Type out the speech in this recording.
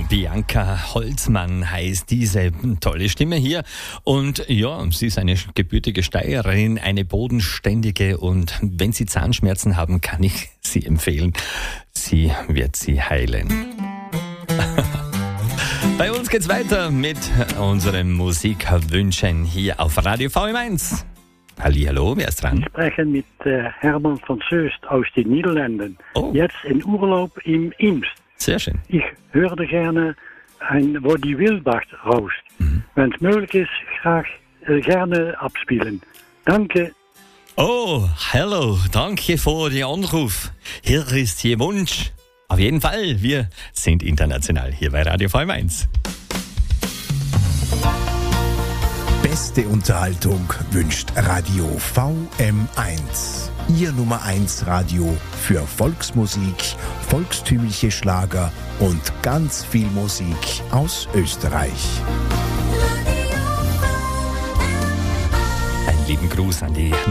Bianca Holzmann heißt diese tolle Stimme hier. Und ja, sie ist eine gebürtige Steirerin, eine bodenständige. Und wenn Sie Zahnschmerzen haben, kann ich sie empfehlen. Sie wird sie heilen. Bei uns geht's weiter mit unseren Musikwünschen hier auf Radio VM1. Hallo, wer ist dran? Ich spreche mit Hermann von Soest aus den Niederlanden. Oh. Jetzt in Urlaub im Imst. Sehr schön. Ich höre gerne wo die Wilbach rauscht. Wenn es möglich ist, graag gerne abspielen. Danke. Oh, hallo, danke für den Anruf. Hier ist Ihr Wunsch. Auf jeden Fall, wir sind international hier bei Radio VM1. Beste Unterhaltung wünscht Radio VM1. Ihr Nummer 1 Radio für Volksmusik, volkstümliche Schlager und ganz viel Musik aus Österreich. Einen lieben Gruß an die